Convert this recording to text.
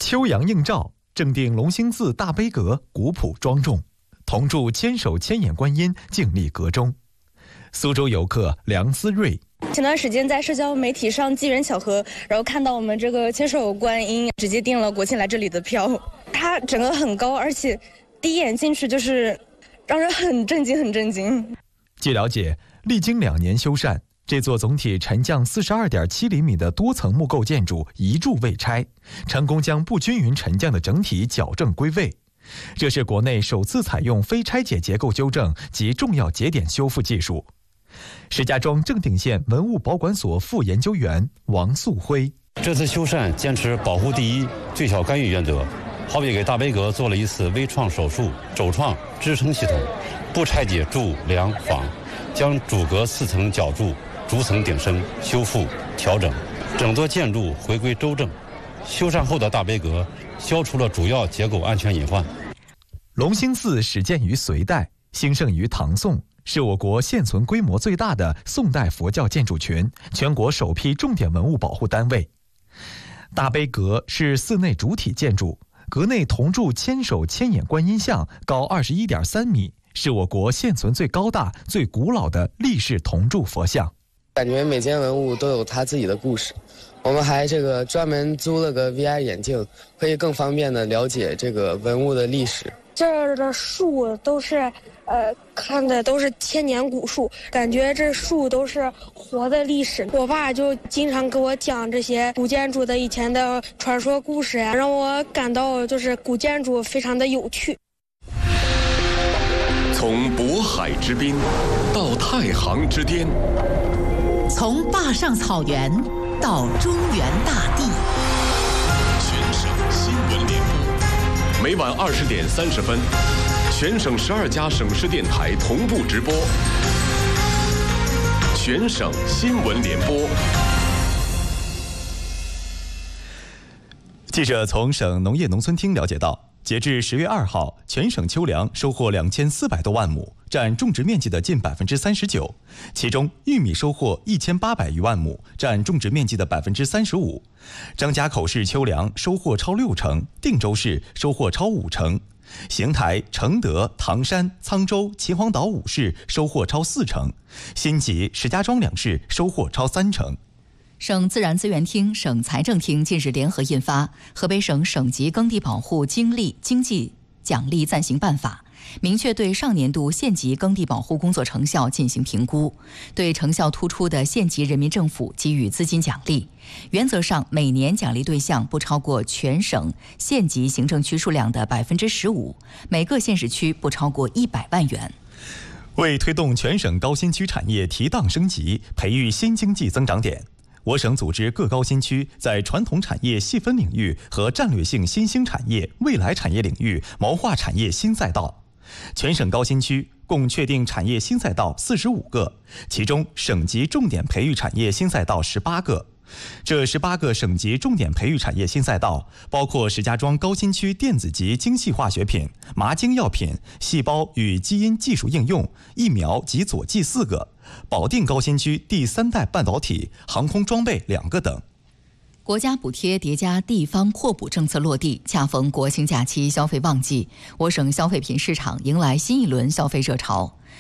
秋阳映照，正定龙兴寺大悲阁古朴庄重，铜柱千手千眼观音静立阁中。苏州游客梁思睿， 前段时间在社交媒体上机缘巧合，然后看到我们这个千手观音，直接订了国庆来这里的票。它整个很高，而且第一眼进去就是让人很震惊。 据了解，历经2年修缮，这座总体沉降42.7厘米的多层木构建筑一柱未拆，成功将不均匀沉降的整体矫正归位。这是国内首次采用非拆解结构纠正及重要节点修复技术。石家庄正定县文物保管所副研究员王素辉， 这次修缮坚持保护第一、最小干预原则，好比给大悲阁做了一次微创手术，肘创支撑系统，不拆解柱梁枋，将主阁4层角柱逐层顶升修复调整，整座建筑回归周正。修缮后的大悲阁消除了主要结构安全隐患。 龙兴寺始建于隋代，兴盛于唐宋，是我国现存规模最大的宋代佛教建筑群，全国首批重点文物保护单位。大悲阁是寺内主体建筑，阁内铜柱千手千眼观音像高21.3米，是我国现存最高大、最古老的立式铜柱佛像。 感觉每件文物都有它自己的故事。我们还专门租了个 VR 眼镜，可以更方便的了解这个文物的历史。 这儿的树都是看的都是千年古树，感觉这树都是活的历史。我爸就经常给我讲这些古建筑的以前的传说故事呀，让我感到就是古建筑非常的有趣。 从渤海之滨到太行之巅， 从坝上草原到中原大地， 全省新闻联播，每晚20点30分，全省12家省市电台同步直播。全省新闻联播。 记者从省农业农村厅了解到，截至10月2号，全省秋粮收获2400多万亩，占种植面积的近39%，其中玉米收获1800余万亩，占种植面积的35%。张家口市秋粮收获超60%，定州市收获超50%，邢台、承德、唐山、沧州、秦皇岛5市收获超40%，新集、石家庄2市收获超30%。 省自然资源厅、省财政厅近日联合印发《河北省省级耕地保护经济奖励暂行办法》，明确对上年度县级耕地保护工作成效进行评估，对成效突出的县级人民政府给予资金奖励。原则上，每年奖励对象不超过全省县级行政区数量的15%，每个县市区不超过100万元。 为推动全省高新区产业提档升级，培育新经济增长点，我省组织各高新区在传统产业细分领域和战略性新兴产业、未来产业领域谋划产业新赛道。全省高新区共确定产业新赛道45个，其中省级重点培育产业新赛道18个。这18个省级重点培育产业新赛道包括石家庄高新区电子及精细化学品、麻精药品、细胞与基因技术应用、疫苗及佐剂4个，保定高新区第3代半导体、航空装备2个等。 国家补贴叠加地方扩补政策落地，恰逢国庆假期消费旺季，我省消费品市场迎来新一轮消费热潮。